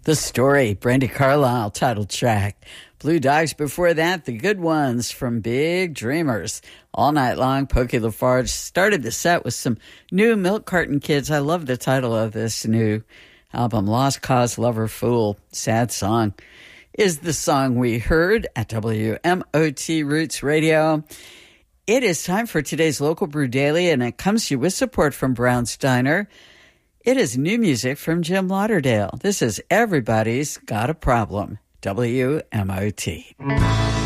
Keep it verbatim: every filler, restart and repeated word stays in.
The Story, Brandi Carlile, title track. Blue Dogs before that, The Good Ones from Big Dreamers. All night long, Pokey LaFarge started the set with some new Milk Carton Kids. I love the title of this new album, Lost Cause, Lover, Fool. Sad song is the song we heard at W M O T Roots Radio. It is time for today's Local Brew Daily, and it comes to you with support from Brown's Diner. It is new music from Jim Lauderdale. This is Everybody's Got a Problem, W M O T.